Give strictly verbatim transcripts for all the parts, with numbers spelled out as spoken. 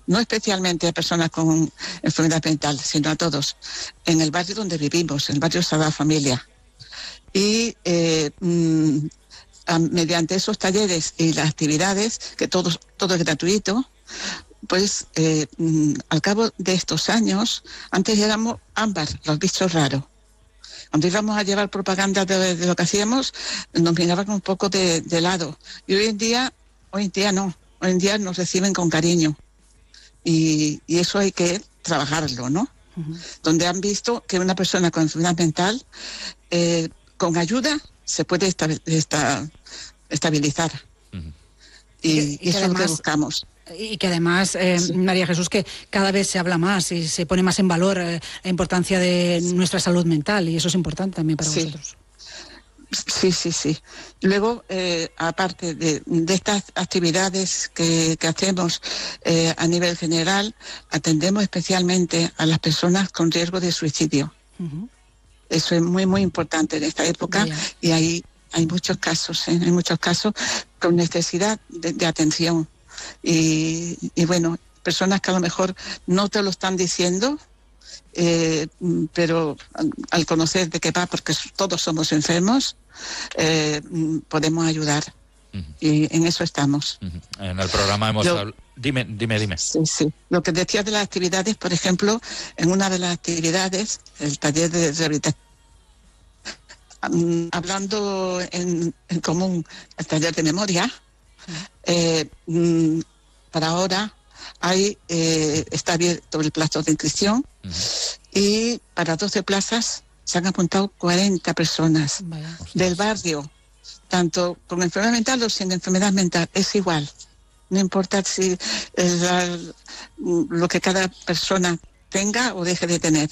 no especialmente a personas con enfermedad mental, sino a todos, en el barrio donde vivimos, el barrio Sagrada Familia. Y eh, mm, a, mediante esos talleres y las actividades, que todo, todo es gratuito, pues eh, mm, al cabo de estos años, antes éramos ámbar, los bichos raros. Cuando íbamos a llevar propaganda de, de lo que hacíamos, nos miraban un poco de, de lado. Y hoy en día, hoy en día no, hoy en día nos reciben con cariño. Y, y eso hay que trabajarlo, ¿no? Uh-huh. Donde han visto que una persona con enfermedad mental, eh, con ayuda, se puede esta, esta, estabilizar. Uh-huh. Y, y, y eso además, es lo que buscamos. Y que además, eh, sí. María Jesús, que cada vez se habla más y se pone más en valor eh, la importancia de sí. nuestra salud mental, y eso es importante también para sí. vosotros. Sí, sí, sí. Luego, eh, aparte de, de estas actividades que, que hacemos eh, a nivel general, atendemos especialmente a las personas con riesgo de suicidio. Uh-huh. Eso es muy, muy importante en esta época. Bien. Y ahí hay muchos casos, ¿eh? hay muchos casos con necesidad de, de atención. Y, y bueno, personas que a lo mejor no te lo están diciendo, eh, pero al conocer de qué va, porque todos somos enfermos, eh, podemos ayudar. Uh-huh. Y en eso estamos. Uh-huh. En el programa hemos hablado... Dime, dime, dime. Sí, sí. Lo que decías de las actividades, por ejemplo, en una de las actividades, el taller de rehabilitación, um, hablando en, en común, el taller de memoria, Eh, mm, para ahora hay eh, está abierto el plazo de inscripción uh-huh. y para doce plazas se han apuntado cuarenta personas. Vaya. Del barrio, tanto con enfermedad mental o sin enfermedad mental, es igual. No importa si eh, la, lo que cada persona tenga o deje de tener.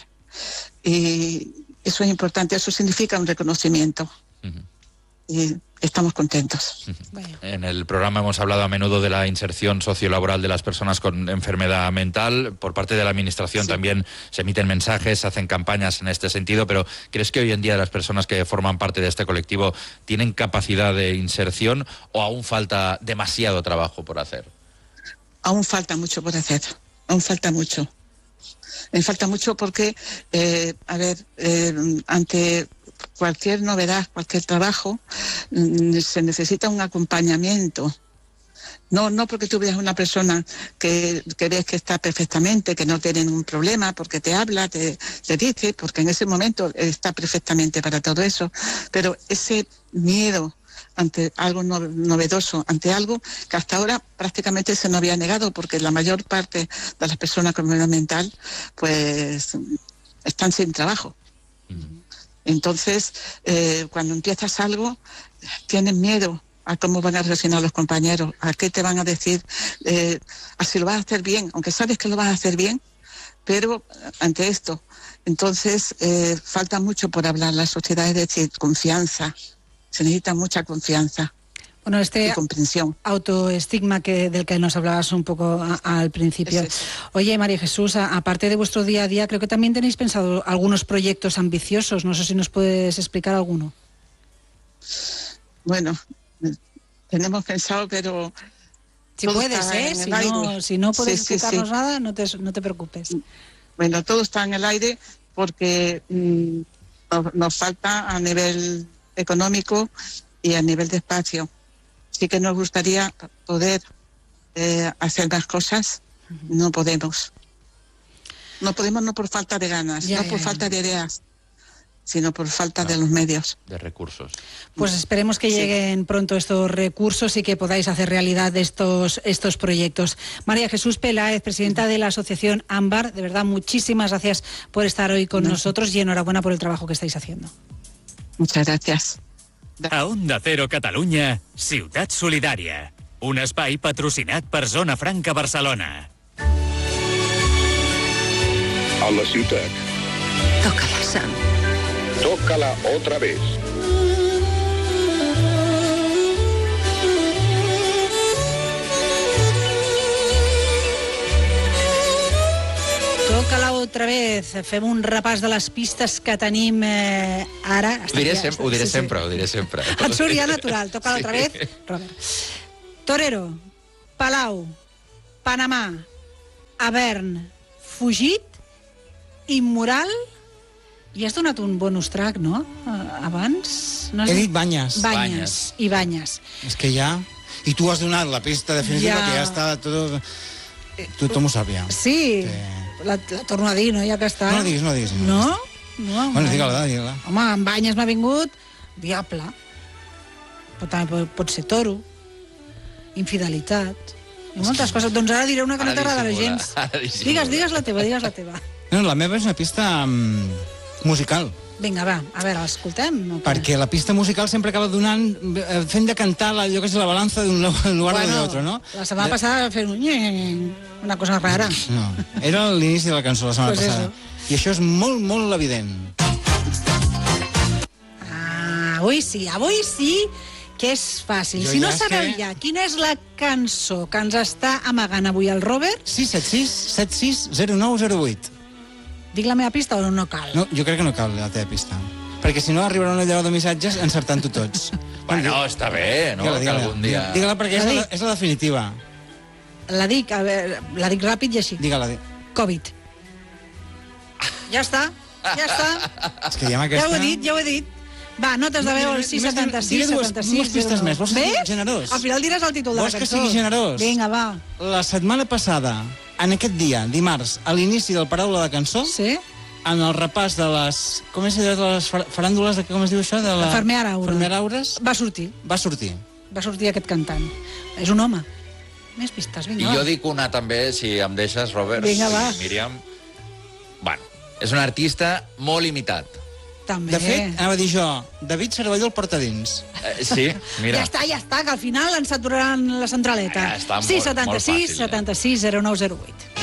Y eso es importante, eso significa un reconocimiento. Uh-huh. Y estamos contentos. En el programa hemos hablado a menudo de la inserción sociolaboral de las personas con enfermedad mental. Por parte de la Administración sí. también se emiten mensajes, se hacen campañas en este sentido, pero ¿crees que hoy en día las personas que forman parte de este colectivo tienen capacidad de inserción o aún falta demasiado trabajo por hacer? Aún falta mucho por hacer, aún falta mucho. Me falta mucho porque, eh, a ver, eh, ante cualquier novedad, cualquier trabajo, mm, se necesita un acompañamiento. No, no porque tú veas una persona que, que ves que está perfectamente, que no tiene ningún problema, porque te habla, te, te dice, porque en ese momento está perfectamente para todo eso, pero ese miedo ante algo no, novedoso, ante algo que hasta ahora prácticamente se nos había negado, porque la mayor parte de las personas con enfermedad mental pues están sin trabajo. Uh-huh. Entonces, eh, cuando empiezas algo, tienes miedo a cómo van a reaccionar los compañeros, a qué te van a decir, eh, a si lo vas a hacer bien, aunque sabes que lo vas a hacer bien, pero ante esto, entonces eh, falta mucho por hablar. La sociedad es decir, confianza, se necesita mucha confianza. Bueno, este y comprensión. Autoestigma que, del que nos hablabas un poco a, al principio. Es Oye, María Jesús, a, aparte de vuestro día a día, creo que también tenéis pensado algunos proyectos ambiciosos. No sé si nos puedes explicar alguno. Bueno, tenemos pensado, pero... Si puedes, ¿eh? Si no, si no puedes sí, explicarnos sí, sí. nada, no te, no te preocupes. Bueno, todo está en el aire porque mmm, nos, nos falta a nivel económico y a nivel de espacio. Sí que nos gustaría poder eh, hacer más cosas, uh-huh. no podemos. No podemos no por falta de ganas, ya, no ya, por ya. falta de ideas, sino por falta no, de los medios. De recursos. Pues esperemos que sí. lleguen pronto estos recursos y que podáis hacer realidad estos, estos proyectos. María Jesús Peláez, presidenta uh-huh. de la Asociación Ámbar, de verdad, muchísimas gracias por estar hoy con no. nosotros y enhorabuena por el trabajo que estáis haciendo. Muchas gracias. A Onda Cero Catalunya, Ciutat Solidària. Un espai patrocinat per Zona Franca Barcelona. A la ciutat. Tócala, Sam. Tócala otra vez. Tócala otra vez. Fem un repàs de les pistes que tenim eh, ara. Ho diré, sem- ho diré sí, sempre, sí. ho diré sempre. Et surt ja natural. Tócala sí. otra vez. Robert. Torero, Palau, Panamà, Havern fugit, immoral, i has donat un bonus track, no? Abans? No has He dit Banyes. Banyes. I Banyes. És que ja... I tu has donat la pista definitiva, Ja. que ja està tot... Tothom ho sap ja. Sí, Que- la, la torno a dir, no? Ja que està. No la diguis, no la diguis. No? No, Bueno, no. digue-la, digue-la. Home, en Banyes m'ha vingut diable. Però també pot, pot ser toro, infidelitat, i moltes coses. Doncs ara diré una que no Ara t'agradarà dissimula, gens. ara dissimula. Digues, digues la teva, digues la teva. No, la meva és una pista um, musical, Vinga, va, a veure, l'escoltem? O què? perquè la pista musical sempre acaba donant, eh, fent de cantar la- allò que és la balança d'un lugar Bueno, de l'altre, no? la setmana passada fent un... nye, una cosa rara. No, era l'inici de la cançó la setmana Pues passada. I això és molt, molt evident. Ah, avui sí, avui sí que és fàcil. Jo Si no ja és sabeu que- ja quina és la cançó que ens està amagant avui el Robert, sis set sis set sis zero nou zero vuit. dic la meva pista o no, no cal? No, jo crec que no cal la teva pista. Perquè si no arribarà una lleva de missatges encertant-ho tots. Bueno, està bé, no? Digue-la, Que digue-la. algun dia... Digue-la perquè és La la, dic. és la definitiva. La dic, a veure, la dic ràpid i així. Digue-la. di- Covid. Ja està, ja està. És que ja amb Ja aquesta... ho he dit, ja ho he dit. Va, notes de veu al sis setanta sis Diré dues- setanta sis dues pistes més. Vols ser Ves? generós? Al final diràs el títol de Vols la que cançó. sigui generós? Vinga, va. La setmana passada, en aquest dia, dimarts, a l'inici del Paraula de Cançó, Sí? en el repàs de les... Com és allò de les far- faràndules, de, com es diu això? De la... Fermer Aura. Fermer Aures? Va sortir, Va sortir. va sortir aquest cantant. És un home. Més pistes, vinga, I va. jo dic una també, si em deixes, Robert. Vinga, va. i Míriam. Bueno, és un artista molt imitat. També. De fet, anava a dir jo, David Cervelló el porta dins. Eh, sí, mira. Ja està, ja està, que al final ens saturaran la centraleta. Ja està, molt- sis setanta sis molt fàcil, eh? setanta sis zero nou zero vuit.